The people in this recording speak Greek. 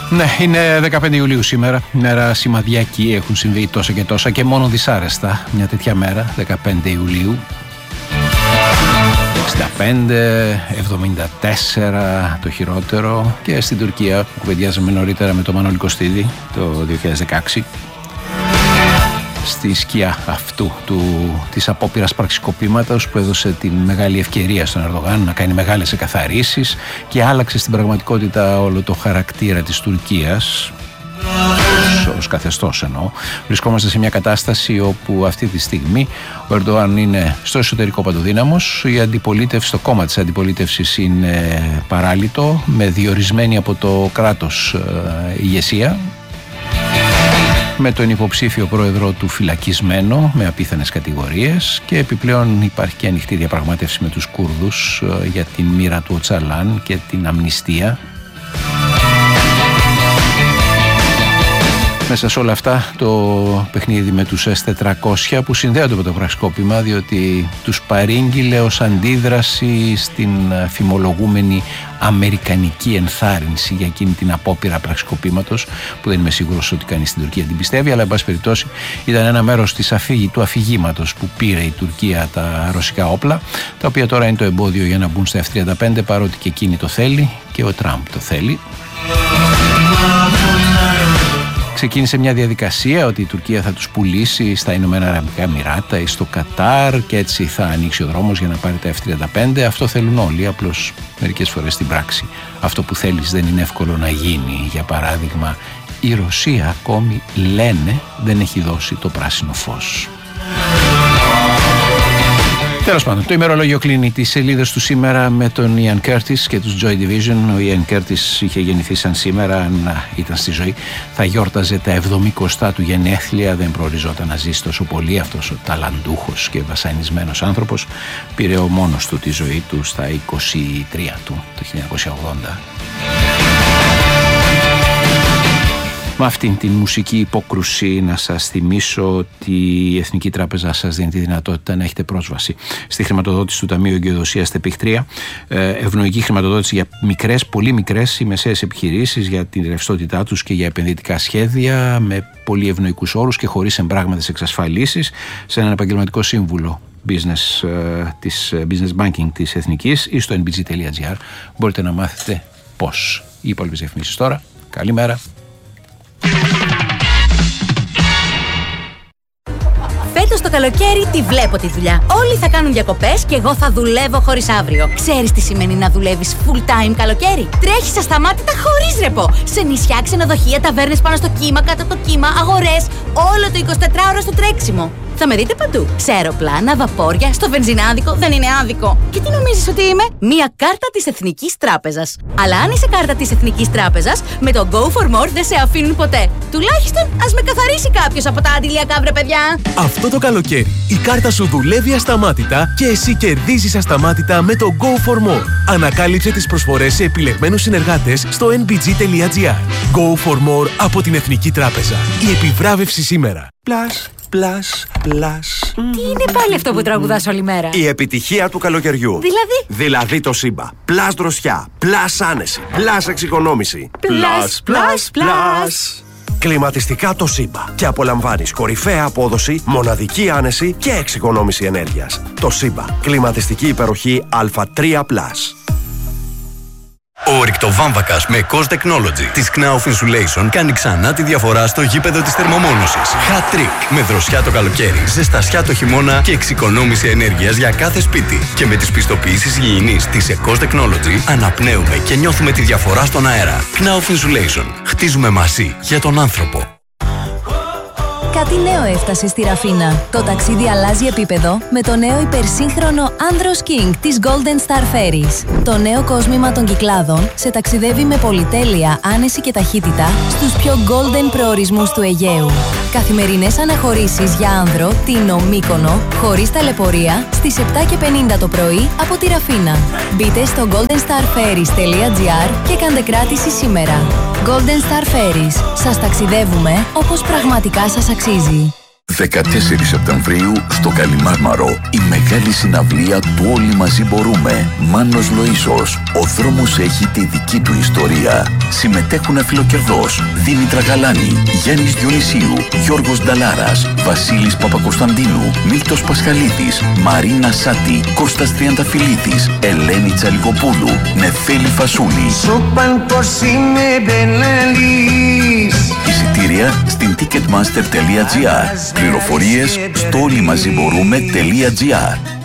Ναι, είναι 15 Ιουλίου σήμερα, μέρα σημαδιακή, έχουν συμβεί τόσα και τόσα και μόνο δυσάρεστα μια τέτοια μέρα, 15 Ιουλίου. 65, 74 το χειρότερο, και στην Τουρκία που κουβεντιάζαμε νωρίτερα με τον Μανώλη Κωστίδη το 2016, στη σκιά αυτού της απόπειρας πραξικοπήματος που έδωσε τη μεγάλη ευκαιρία στον Ερντογάν να κάνει μεγάλες εκαθαρίσεις και άλλαξε στην πραγματικότητα όλο το χαρακτήρα της Τουρκίας ως καθεστώς εννοώ. Βρισκόμαστε σε μια κατάσταση όπου αυτή τη στιγμή ο Ερντογάν είναι στο εσωτερικό παντοδύναμος, η αντιπολίτευση, το κόμμα της αντιπολίτευσης είναι παράλυτο, με διορισμένη από το κράτος ηγεσία, με τον υποψήφιο πρόεδρο του φυλακισμένο με απίθανες κατηγορίες, και επιπλέον υπάρχει και ανοιχτή διαπραγμάτευση με τους Κούρδους για την μοίρα του Οτσαλάν και την αμνηστία. Μέσα σε όλα αυτά το παιχνίδι με τους S-400 που συνδέονται με το πραξικόπημα, διότι τους παρήγγειλε ως αντίδραση στην φημολογούμενη αμερικανική ενθάρρυνση για εκείνη την απόπειρα πραξικοπήματος, που δεν είμαι σίγουρος ότι κανείς στην Τουρκία την πιστεύει, αλλά εν πάση περιπτώσει ήταν ένα μέρος του αφηγήματος που πήρε η Τουρκία τα ρωσικά όπλα, τα οποία τώρα είναι το εμπόδιο για να μπουν στα F-35, παρότι και εκείνη το θέλει και ο Τραμπ το θέλει. Ξεκίνησε μια διαδικασία ότι η Τουρκία θα τους πουλήσει στα Ηνωμένα Αραβικά Εμιράτα ή στο Κατάρ, και έτσι θα ανοίξει ο δρόμος για να πάρει τα F-35. Αυτό θέλουν όλοι, απλώς μερικές φορές στην πράξη αυτό που θέλεις δεν είναι εύκολο να γίνει. Για παράδειγμα, η Ρωσία ακόμη, λένε, δεν έχει δώσει το πράσινο φως. Τέλος πάντων, το ημερολόγιο κλείνει τις σελίδες του σήμερα με τον Ian Curtis και τους Joy Division. Ο Ian Curtis είχε γεννηθεί σαν σήμερα, αν ήταν στη ζωή θα γιόρταζε τα 70 του γενέθλια. Δεν προοριζόταν να ζήσει τόσο πολύ αυτός ο ταλαντούχος και βασανισμένος άνθρωπος. Πήρε ο μόνος του τη ζωή του στα 23 του το 1980. Με αυτήν την μουσική υπόκρουση να σας θυμίσω ότι η Εθνική Τράπεζα σας δίνει τη δυνατότητα να έχετε πρόσβαση στη χρηματοδότηση του Ταμείου Εγκυοδοσίας ΤΕΠΗ3, ευνοϊκή χρηματοδότηση για μικρές, πολύ μικρές ή μεσαίες επιχειρήσεις, για την ρευστότητά τους και για επενδυτικά σχέδια, με πολύ ευνοϊκούς όρους και χωρίς εμπράγματες εξασφαλίσεις, σε έναν επαγγελματικό σύμβουλο της Business Banking της Εθνικής ή στο nbg.gr. Μπορείτε να μάθετε πώς. Οι υπόλοιπες διαφημίσεις τώρα. Καλημέρα. Φέτος το καλοκαίρι τη βλέπω τη δουλειά. Όλοι θα κάνουν διακοπές και εγώ θα δουλεύω χωρίς αύριο. Ξέρεις τι σημαίνει να δουλεύεις full time καλοκαίρι? Τρέχεις ασταμάτητα χωρίς ρεπό. Σε νησιά, ξενοδοχεία, ταβέρνες πάνω στο κύμα, κάτω από το κύμα, αγορές. Όλο το 24ωρο στο τρέξιμο. Θα με δείτε παντού. Σε αεροπλάνα, βαπόρια, στο βενζινάδικο, δεν είναι άδικο. Και τι νομίζεις ότι είμαι? Μία κάρτα της Εθνικής Τράπεζας. Αλλά αν είσαι κάρτα της Εθνικής Τράπεζας, με το Go for More δεν σε αφήνουν ποτέ. Τουλάχιστον ας με καθαρίσει κάποιος από τα αντιλιακά, βρε παιδιά. Αυτό το καλοκαίρι η κάρτα σου δουλεύει ασταμάτητα και εσύ κερδίζεις ασταμάτητα με το Go for More. Ανακάλυψε τις προσφορές σε επιλεγμένους συνεργάτες στο nbg.gr. Go for More από την Εθνική Τράπεζα. Η επιβράβευση σήμερα. Plus. Τι είναι πάλι αυτό που τραγουδάς όλη μέρα? Η επιτυχία του καλοκαιριού. Δηλαδή το Σύμπα. Plus δροσιά. Plus άνεση. Plus εξοικονόμηση. Plus. Κλιματιστικά το Σύμπα. Και απολαμβάνεις κορυφαία απόδοση, μοναδική άνεση και εξοικονόμηση ενέργειας. Το Σύμπα. Κλιματιστική υπεροχή Α3+. Ο ρηκτοβάμβακας με COS Technology της Knauf Insulation κάνει ξανά τη διαφορά στο γήπεδο της θερμομόνωσης. Hat trick με δροσιά το καλοκαίρι, ζεστασιά το χειμώνα και εξοικονόμηση ενέργειας για κάθε σπίτι. Και με τις πιστοποιήσεις υγιεινής της COS Technology αναπνέουμε και νιώθουμε τη διαφορά στον αέρα. Knauf Insulation. Χτίζουμε μαζί για τον άνθρωπο. Κάτι νέο έφτασε στη Ραφίνα. Το ταξίδι αλλάζει επίπεδο με το νέο υπερσύγχρονο Andros King της Golden Star Ferries. Το νέο κόσμημα των Κυκλάδων σε ταξιδεύει με πολυτέλεια, άνεση και ταχύτητα στους πιο golden προορισμούς του Αιγαίου. Καθημερινές αναχωρήσεις για άνδρο, Τίνο, Μύκονο, χωρίς ταλαιπωρία, στις 7:50 το πρωί από τη Ραφίνα. Μπείτε στο goldenstarferries.gr και κάντε κράτηση σήμερα. Golden Star Ferries. Σας ταξιδεύουμε όπως πραγματικά σας αξίζει. 14 Σεπτεμβρίου στο Καλιμάρμαρο, η μεγάλη συναυλία του Όλοι Μαζί Μπορούμε. Μάνος Λοΐσος, ο δρόμος έχει τη δική του ιστορία. Συμμετέχουν Αφιλοκερδός, Δήμητρα Γαλάνη, Γιάννης Διονυσίου, Γιώργος Νταλάρας, Βασίλης Παπακοσταντίνου, Μίλτος Πασχαλίδης, Μαρίνα Σάτη, Κώστας Τριανταφυλλίδης, Ελένη Τσαλικοπούλου, Νεφέλη Φασούλη. Εισιτήρια στην ticketmaster.gr. Πληροφορίες στο όλημαζιμπορούμε.gr.